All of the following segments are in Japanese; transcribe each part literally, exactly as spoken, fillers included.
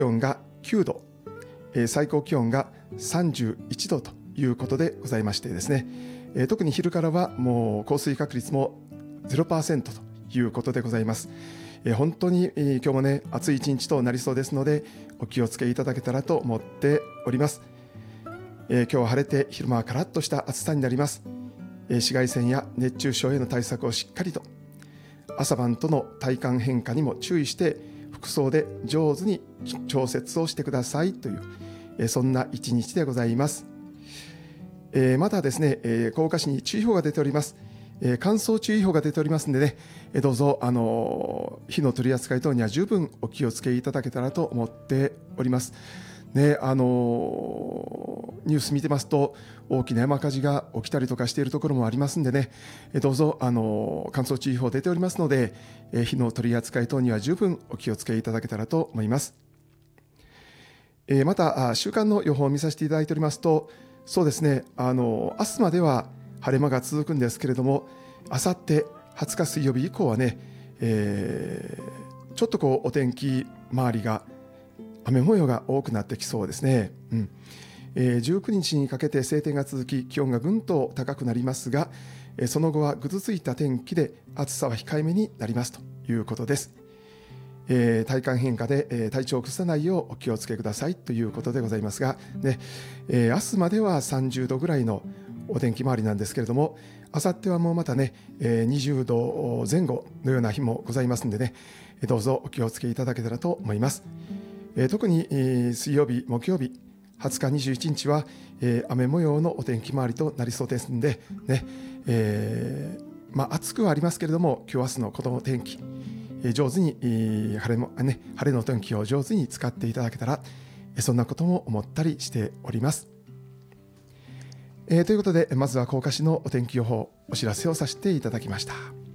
気温がきゅうど、えー、最高気温がさんじゅういちどということでございましてですね、えー、特に昼からはもう降水確率も ゼロパーセント ということでございます。えー、本当に、えー、今日もね暑い一日となりそうですのでお気をつけいただけたらと思っております。えー、今日は晴れて昼間はカラッとした暑さになります。えー、紫外線や熱中症への対策をしっかりと、朝晩との体感変化にも注意して服装で上手に調節をしてくださいという、えー、そんな一日でございます。えー、またですね、えー、福岡市に注意報が出ております。えー、乾燥注意報が出ておりますのでね、えー、どうぞ、あのー、火の取り扱い等には十分お気をつけいただけたらと思っております。ね、あのー、ニュース見てますと大きな山火事が起きたりとかしているところもありますんでね、えー、どうぞ、あのー、乾燥注意報出ておりますので、えー、火の取り扱い等には十分お気をつけいただけたらと思います。えー、また週間の予報を見させていただいておりますと、そうですね、あの明日までは晴れ間が続くんですけれども、あさってはつか水曜日以降はね、えー、ちょっとこうお天気周りが雨模様が多くなってきそうですね。うんえー、じゅうくにちにかけて晴天が続き気温がぐんと高くなりますが、えー、その後はぐずついた天気で暑さは控えめになりますということです。えー、体感変化で、えー、体調を崩さないようお気をつけくださいということでございますが、ねえー、明日まではさんじゅうどぐらいのお天気周りなんですけれども、あさってはもうまたね、えー、にじゅうどぜん後のような日もございますのでね、どうぞお気をつけいただけたらと思います。えー、特に、えー、水曜日、木曜日、はつか、にじゅういちにちは、えー、雨模様のお天気周りとなりそうですので、ねえーまあ、暑くはありますけれども、今日明日のこの天気、上手に晴れも、ね、晴れの天気を上手に使っていただけたら、そんなことも思ったりしております。えー、ということで、まずは福岡市のお天気予報お知らせをさせていただきました。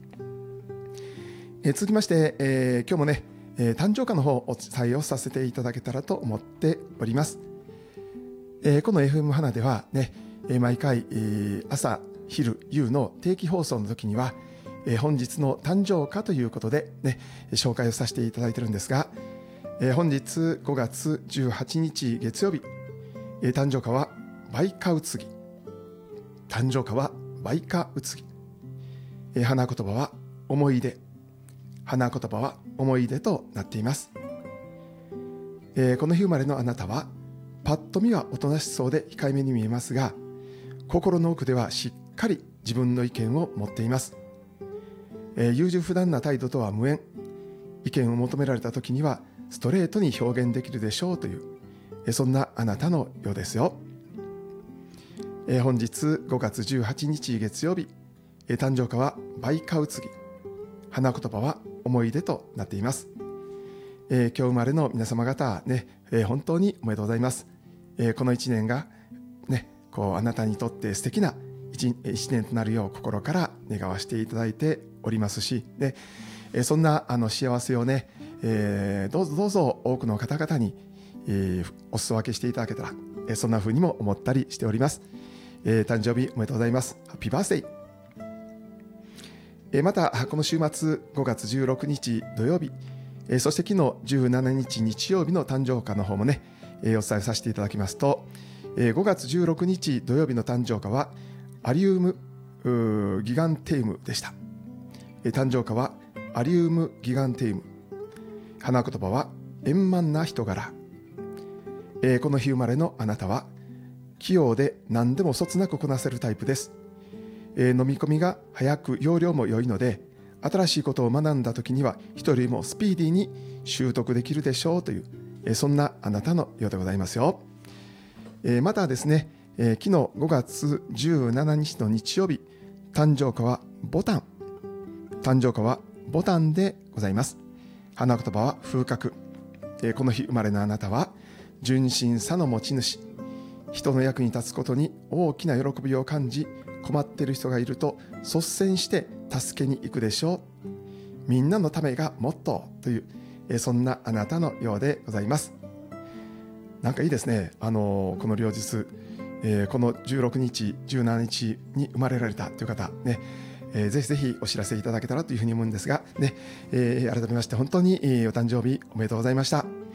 えー、続きまして、えー、今日もね、えー、誕生花の方をお伝えをさせていただけたらと思っております。えー、この エフエム 花ではね、毎回、えー、朝昼夕の定期放送の時にはえー、本日の誕生花ということで、ね、紹介をさせていただいているんですが、えー、本日ごがつじゅうはちにち月曜日、えー、誕生花は梅花うつぎ、誕生花は梅花うつぎ、えー、花言葉は思い出、花言葉は思い出となっています。えー、この日生まれのあなたはパッと見はおとなしそうで控えめに見えますが、心の奥ではしっかり自分の意見を持っています。えー、優柔不断な態度とは無縁、意見を求められた時にはストレートに表現できるでしょうという、えー、そんなあなたのようですよ。えー、本日ごがつじゅうはちにち月曜日、えー、誕生花は梅花うつぎ、花言葉は思い出となっています。えー、今日生まれの皆様方ね、えー、本当におめでとうございます。えー、この一年がね、こうあなたにとって素敵な一年となるよう心から願わせていただいておりますし、でえそんなあの幸せをね、えー、どうぞどうぞ多くの方々に、えー、お裾分けしていただけたら、えそんな風にも思ったりしております。えー、誕生日おめでとうございます。ハッピーバースデー。えー、またこの週末ごがつじゅうろくにち土曜日、えー、そして昨日じゅうしちにち日曜日の誕生花の方もね、えー、お伝えさせていただきますと、えー、ごがつじゅうろくにち土曜日の誕生花はアリウムギガンテウムでした。誕生花はアリウムギガンテウム、花言葉は円満な人柄。この日生まれのあなたは器用で何でもそつなくこなせるタイプです。飲み込みが早く容量も良いので、新しいことを学んだ時には人よりもスピーディーに習得できるでしょうという、そんなあなたのようでございますよ。またですね、えー、昨日ごがつじゅうしちにちの日曜日、誕生花はボタン、誕生花はボタンでございます。花言葉は風格。えー、この日生まれのあなたは純真さの持ち主、人の役に立つことに大きな喜びを感じ、困っている人がいると率先して助けに行くでしょう。みんなのためがモットーという、えー、そんなあなたのようでございます。なんかいいですね。あのー、この両日、えー、このじゅうろくにちじゅうしちにちに生まれられたという方ね、えー、ぜひぜひお知らせいただけたらというふうに思うんですがね、えー、改めまして本当に、えー、お誕生日おめでとうございました。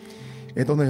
えーどのよう